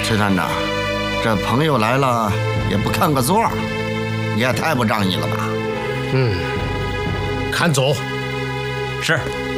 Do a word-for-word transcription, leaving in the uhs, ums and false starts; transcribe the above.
陈探长，这朋友来了也不看个座，你也太不仗义了吧？ 嗯，看走。 是。